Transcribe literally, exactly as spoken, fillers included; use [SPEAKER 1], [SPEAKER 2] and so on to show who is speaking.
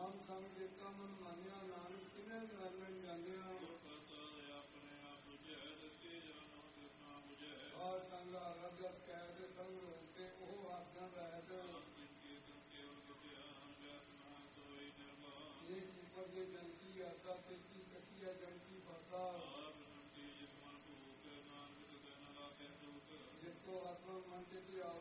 [SPEAKER 1] ਨਾਮ ਸੰਗ ਜੇਕਾ ਮਨ ਮਾਨਿਆ ਨਾਨਕ ਕਿਨੇ ਨਰਨ ਜਾਣਿਆ
[SPEAKER 2] ਆਪਣੇ ਆਪ ਬੁਝੈ ਰਤੇ ਜਾਨੋ ਕਿਰਨਾ ਬੁਝੈ
[SPEAKER 1] ਆ ਸੰਗ ਰਗਤ ਕਹਿ ਦੇ ਸੰਗ ਰੋਕੇ ਉਹ ਆਗਨ ਰਹਿਤ
[SPEAKER 2] ਜਿਨਕੇ ਸੰਕੇ ਉਲਗਿਆ ਅੰਗਨਾ ਸੋਈ ਨਿਰਮਾਨ
[SPEAKER 1] ਇਹ ਕੀਪਰ ਦੇ ਜਨਕੀ ਆਸਾ ਤੇ ਕੀ ਕਟਿਆ ਜਨਕੀ ਭਾਸਾ
[SPEAKER 2] ਆਪ ਸੰਤੀ ਜਿਸ ਮਨ ਭੂਖ ਨਾਨਕ ਤੁਕੇ ਨ ਲਾਗੇ ਦੁਖ
[SPEAKER 1] ਜਿਸ ਕੋ ਆਤਮਾ ਮਨ ਤੇ ਆਪ